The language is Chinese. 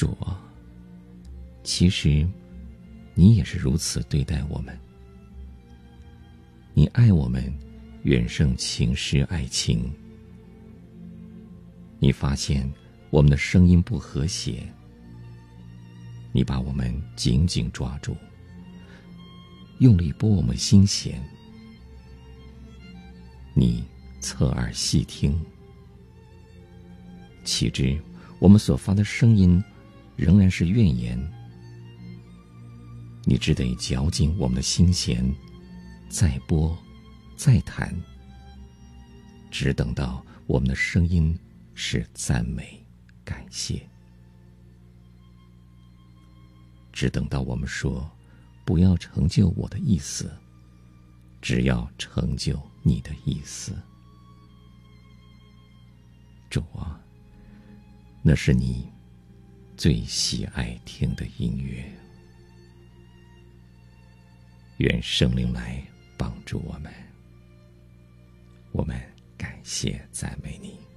主啊，其实你也是如此对待我们。你爱我们远胜情诗爱情。你发现我们的声音不和谐，你把我们紧紧抓住，用力拨我们心弦。你侧耳细听，岂知我们所发的声音仍然是怨言。你只得绞紧我们的心弦，再拨再弹，只等到我们的声音是赞美感谢，只等到我们说不要成就我的意思，只要成就你的意思。主啊，那是你最喜爱听的音乐。愿圣灵来帮助我们，我们感谢赞美你。